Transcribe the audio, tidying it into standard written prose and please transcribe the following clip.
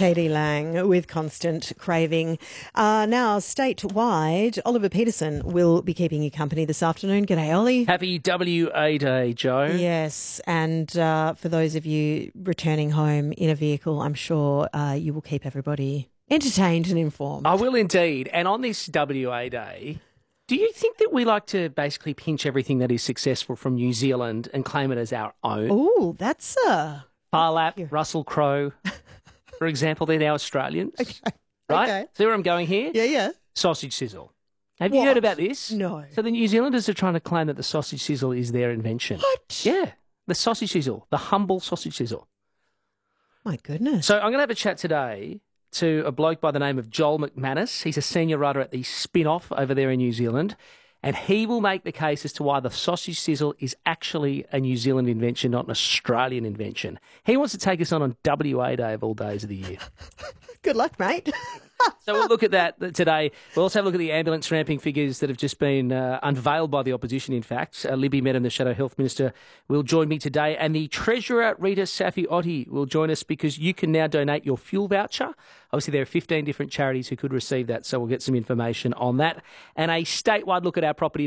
Katie Lang with Constant Craving. Now, statewide, Oliver Peterson will be keeping you company this afternoon. G'day, Ollie. Happy WA Day, Joe. Yes, and for those of you returning home in a vehicle, I'm sure you will keep everybody entertained and informed. I will indeed. And on this WA Day, do you think that we like to basically pinch everything that is successful from New Zealand and claim it as our own? Oh, that's Parlap, Russell Crowe, for example, they're now Australians. Okay. Right? Okay. See where I'm going here? Yeah. Sausage sizzle. Have you heard about this? No. So the New Zealanders are trying to claim that the sausage sizzle is their invention. What? Yeah. The sausage sizzle, the humble sausage sizzle. My goodness. So I'm going to have a chat today to a bloke by the name of Joel McManus. He's a senior writer at the Spin-Off over there in New Zealand, and he will make the case as to why the sausage sizzle is actually a New Zealand invention, not an Australian invention. He wants to take us on WA Day of all days of the year. Good luck, mate. So we'll look at that today. We'll also have a look at the ambulance ramping figures that have just been unveiled by the opposition, in fact. Libby Medham, the Shadow Health Minister, will join me today. And the Treasurer, Rita Safi-Otti, will join us because you can now donate your fuel voucher. Obviously, there are 15 different charities who could receive that, so we'll get some information on that. And a statewide look at our property